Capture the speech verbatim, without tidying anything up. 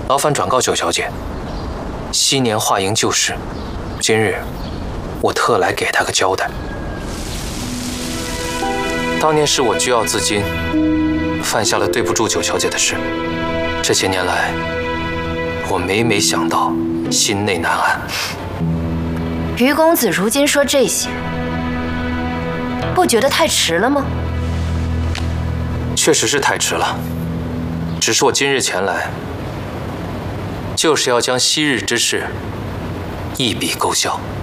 劳烦转告九小姐，昔年华营旧事，今日我特来给她个交代。当年是我居傲自矜，犯下了对不住九小姐的事。这些年来，我每每想到，心内难安。 于公子如今说这些，不觉得太迟了吗？ 确实是太迟了。只是我今日前来，就是要将昔日之事一笔勾销。